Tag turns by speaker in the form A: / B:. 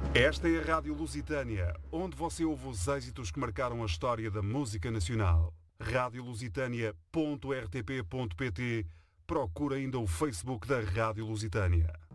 A: Esta é a Rádio Lusitânia, onde você ouve os êxitos que marcaram a história da música nacional. radiolusitania.rtp.pt. Procura ainda o Facebook da Rádio Lusitânia.